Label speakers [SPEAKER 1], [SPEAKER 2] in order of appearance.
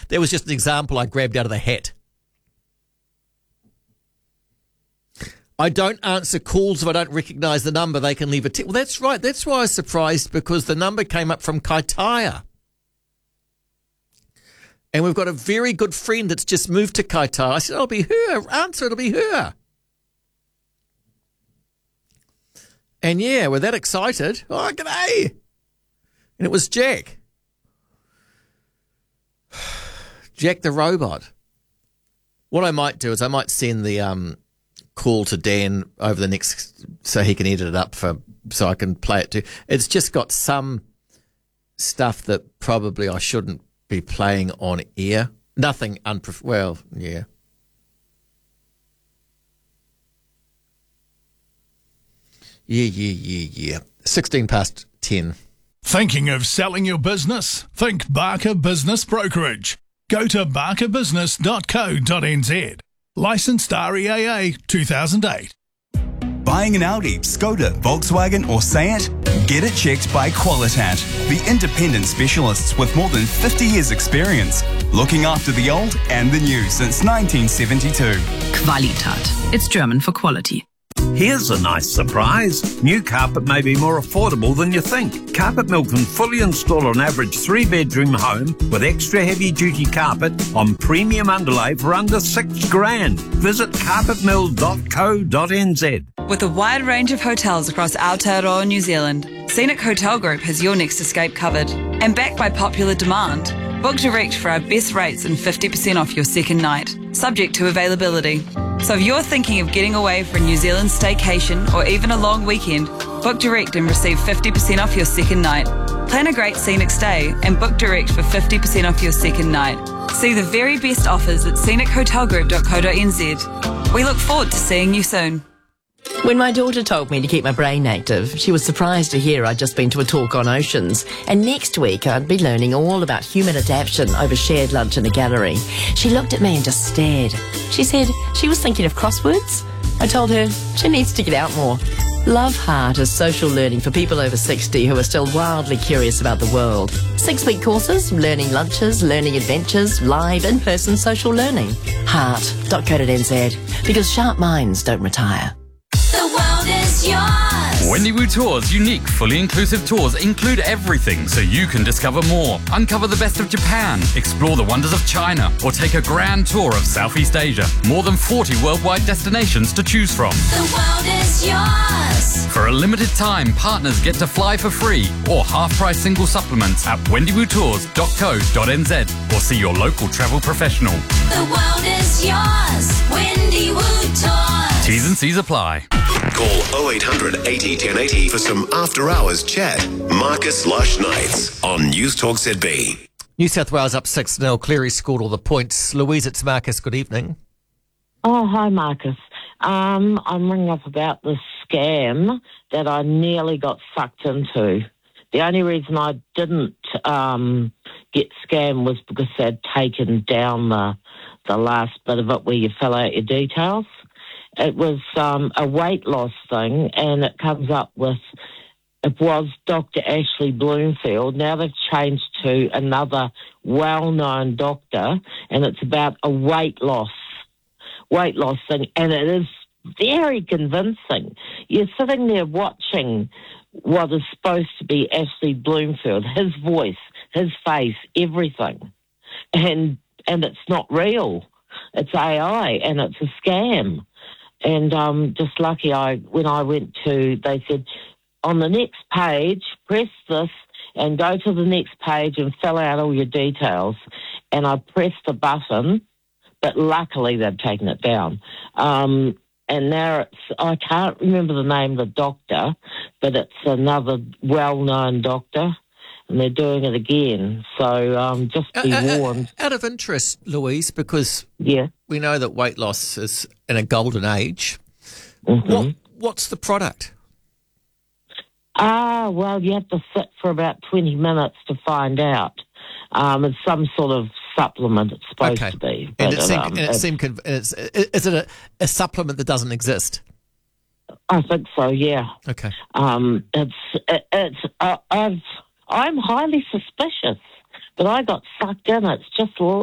[SPEAKER 1] That was just an example I grabbed out of the hat. I don't answer calls if I don't recognise the number. They can leave a tip. Well, that's right. That's why I was surprised, because the number came up from Kaitaia. And we've got a very good friend that's just moved to Kaitaia. I said, it'll be her. Answer, it'll be her. And yeah, we're that excited. Oh, g'day. And it was Jack. Jack the robot. What I might do is I might send the call to Dan over the next, so he can edit it up so I can play it too. It's just got some stuff that probably I shouldn't be playing on air. Nothing well, yeah. Yeah. 16 past 10.
[SPEAKER 2] Thinking of selling your business? Think Barker Business Brokerage. Go to barkerbusiness.co.nz. Licensed REAA 2008.
[SPEAKER 3] Buying an Audi, Skoda, Volkswagen or Seat? Get it checked by Qualitat, the independent specialists with more than 50 years experience, looking after the old and the new since 1972.
[SPEAKER 4] Qualitat. It's German for quality.
[SPEAKER 5] Here's a nice surprise. New carpet may be more affordable than you think. Carpet Mill can fully install an average 3-bedroom home with extra heavy-duty carpet on premium underlay for under $6,000. Visit carpetmill.co.nz.
[SPEAKER 6] With a wide range of hotels across Aotearoa, New Zealand, Scenic Hotel Group has your next escape covered. And backed by popular demand, book direct for our best rates and 50% off your second night, subject to availability. So if you're thinking of getting away for a New Zealand staycation or even a long weekend, book direct and receive 50% off your second night. Plan a great scenic stay and book direct for 50% off your second night. See the very best offers at scenichotelgroup.co.nz. We look forward to seeing you soon.
[SPEAKER 7] When my daughter told me to keep my brain active, she was surprised to hear I'd just been to a talk on oceans, and next week I'd be learning all about human adaptation over shared lunch in a gallery. She looked at me and just stared. She said she was thinking of crosswords. I told her she needs to get out more. Love Heart is social learning for people over 60 who are still wildly curious about the world. 6-week courses, learning lunches, learning adventures, live in-person social learning. Heart.co.nz, because sharp minds don't retire.
[SPEAKER 8] The world is yours.
[SPEAKER 9] Wendy Wu Tours' unique, fully inclusive tours include everything so you can discover more. Uncover the best of Japan, explore the wonders of China, or take a grand tour of Southeast Asia. More than 40 worldwide destinations to choose from.
[SPEAKER 8] The world is yours.
[SPEAKER 9] For a limited time, partners get to fly for free or half-price single supplements at wendywutours.co.nz or see your local travel professional.
[SPEAKER 8] The world is yours. Wendy Wu Tours.
[SPEAKER 9] T's and C's apply.
[SPEAKER 10] Call 0800 80 1080 for some after-hours chat. Marcus Lush Nights on News Talk ZB.
[SPEAKER 1] New South Wales up 6-0. Cleary scored all the points. Louise, it's Marcus. Good evening.
[SPEAKER 11] Oh, hi, Marcus. I'm ringing up about the scam that I nearly got sucked into. The only reason I didn't get scammed was because they'd taken down the last bit of it where you fill out your details. It was a weight loss thing, and it comes up with, it was Dr. Ashley Bloomfield. Now they've changed to another well-known doctor, and it's about a weight loss thing, and it is very convincing. You're sitting there watching what is supposed to be Ashley Bloomfield, his voice, his face, everything, and it's not real. It's AI, and it's a scam. And just lucky when I went to, they said, on the next page, press this and go to the next page and fill out all your details. And I pressed the button, but luckily they'd taken it down. And now I can't remember the name of the doctor, but it's another well-known doctor, and they're doing it again. So just be warned.
[SPEAKER 1] Out of interest, Louise, because we know that weight loss is in a golden age. Mm-hmm. What's the product?
[SPEAKER 11] Well, you have to sit for about 20 minutes to find out. It's some sort of supplement it's supposed to be. But,
[SPEAKER 1] is it a supplement that doesn't exist?
[SPEAKER 11] I think so, yeah.
[SPEAKER 1] Okay.
[SPEAKER 11] I'm highly suspicious, but I got sucked in. It's just